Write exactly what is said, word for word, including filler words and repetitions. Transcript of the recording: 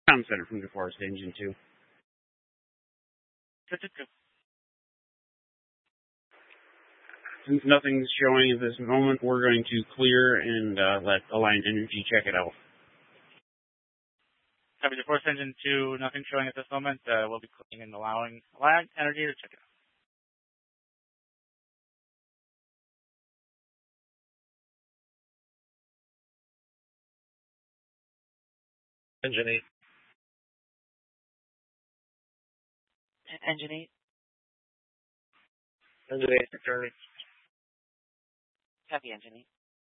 Tom Center from DeForest Engine two. Since nothing's showing at this moment, we're going to clear and uh, let Alliant Energy check it out. Copy DeForest Engine two, nothing showing at this moment. Uh, we'll be clicking and allowing Alliant Energy to check it out. Engine eight. Engine eight. Engine eight, returning. Copy, Engine eight.